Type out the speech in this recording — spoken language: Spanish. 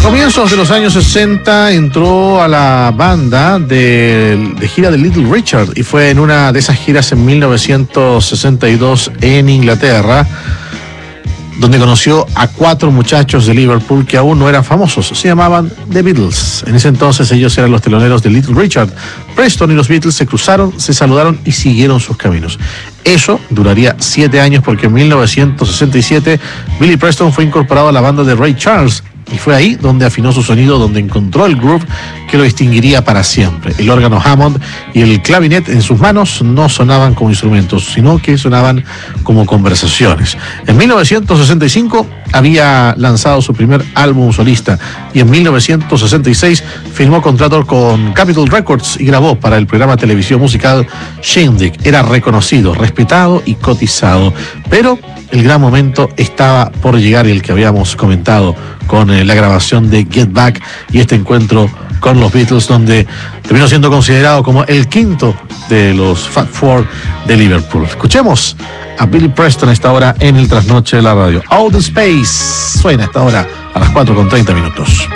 A comienzos de los años 60 entró a la banda de gira de Little Richard y fue en una de esas giras en 1962 en Inglaterra, donde conoció a 4 muchachos de Liverpool que aún no eran famosos. Se llamaban The Beatles. En ese entonces ellos eran los teloneros de Little Richard. Preston y los Beatles se cruzaron, se saludaron y siguieron sus caminos. Eso duraría 7 años porque en 1967 Billy Preston fue incorporado a la banda de Ray Charles. Y fue ahí donde afinó su sonido, donde encontró el groove que lo distinguiría para siempre. El órgano Hammond y el clavinet en sus manos no sonaban como instrumentos, sino que sonaban como conversaciones. En 1965 había lanzado su primer álbum solista y en 1966 firmó contrato con Capitol Records y grabó para el programa televisivo musical Shindig. Era reconocido, respetado y cotizado, pero el gran momento estaba por llegar, y el que habíamos comentado con la grabación de Get Back y este encuentro con los Beatles, donde terminó siendo considerado como el quinto de los Fab Four de Liverpool. Escuchemos a Billy Preston a esta hora en el trasnoche de la radio. All the Space suena a esta hora a las 4:30.